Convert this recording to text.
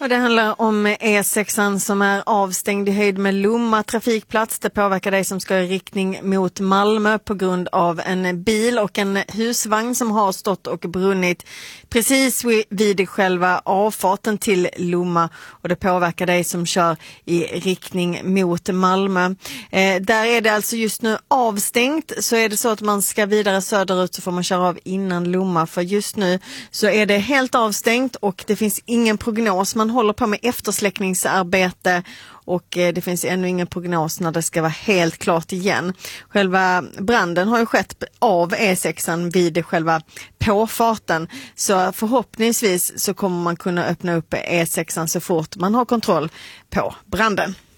Och det handlar om E6 som är avstängd i höjd med Lomma trafikplats. Det påverkar dig som ska i riktning mot Malmö på grund av en bil och en husvagn som har stått och brunnit precis vid själva avfarten till Lomma. Och det påverkar dig som kör i riktning mot Malmö. Där är det alltså just nu avstängt. Så är det så att man ska vidare söderut så får man köra av innan Lomma. För just nu så är det helt avstängt och det finns ingen prognos. Man håller på med eftersläckningsarbete och det finns ännu ingen prognos när det ska vara helt klart igen. Själva branden har ju skett av E6 vid själva påfarten, så förhoppningsvis så kommer man kunna öppna upp E6 så fort man har kontroll på branden.